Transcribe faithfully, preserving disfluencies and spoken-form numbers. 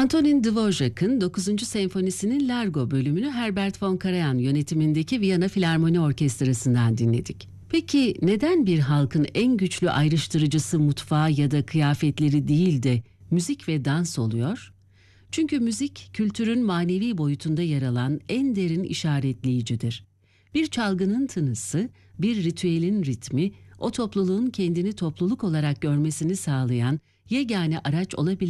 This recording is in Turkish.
Antonin Dvorak'ın dokuzuncu Senfonisi'nin Largo bölümünü Herbert von Karajan yönetimindeki Viyana Filarmoni Orkestrası'ndan dinledik. Peki neden bir halkın en güçlü ayrıştırıcısı mutfağı ya da kıyafetleri değil de müzik ve dans oluyor? Çünkü müzik, kültürün manevi boyutunda yer alan en derin işaretleyicidir. Bir çalgının tınısı, bir ritüelin ritmi, o topluluğun kendini topluluk olarak görmesini sağlayan yegane araç olabilir.